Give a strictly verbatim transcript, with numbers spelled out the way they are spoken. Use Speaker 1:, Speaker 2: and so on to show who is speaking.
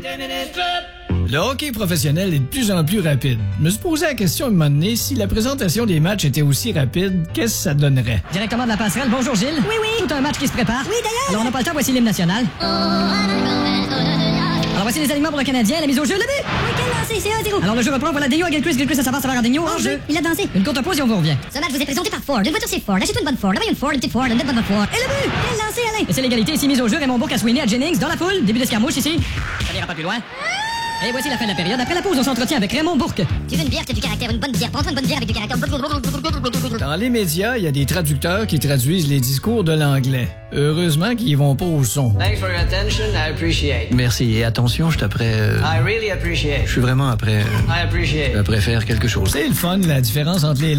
Speaker 1: Le hockey professionnel est de plus en plus rapide. Je me suis posé la question à un moment donné, si la présentation des matchs était aussi rapide, qu'est-ce que ça donnerait?
Speaker 2: Directement de la passerelle, bonjour Gilles.
Speaker 3: Oui, oui.
Speaker 2: Tout un match qui se prépare.
Speaker 3: Oui, d'ailleurs.
Speaker 2: Alors on n'a pas le temps, voici l'hymne national. Alors voici les aliments pour le Canadien, la mise au jeu, le but!
Speaker 3: Oui, quel lancé, c'est un zéro.
Speaker 2: Alors le jeu reprend pour la Dayo à Gilchrist, Gilchrist à Savard, Savard à Dayo, en jeu.
Speaker 3: Il a dansé.
Speaker 2: Une courte pause et on vous revient.
Speaker 3: Ce match vous est présenté par Ford. Une voiture c'est Ford. Achète une bonne Ford. D'abord une Ford, une petite Ford, une bonne Ford. Et le but! Quel lancé, Alain!
Speaker 2: Et c'est l'égalité, ici mise au jeu, Raymond Bourque à Sweeney à Jennings, dans la foule, début d'escarmouche ici. Ça n'ira pas plus loin. Et voici la fin de la période. Après la pause, on s'entretient avec Raymond Bourque.
Speaker 3: Tu veux une bière qui a du caractère, une bonne bière. Prends-toi une bonne bière avec du caractère.
Speaker 1: Dans les médias, il y a des traducteurs qui traduisent les discours de l'anglais. Heureusement qu'ils vont pas au son.
Speaker 4: Thanks for your attention, I appreciate.
Speaker 5: Merci, et attention, je suis après... euh,
Speaker 4: I really appreciate.
Speaker 5: Je suis vraiment après... euh,
Speaker 4: I appreciate.
Speaker 5: après faire quelque chose.
Speaker 1: C'est le fun, la différence entre les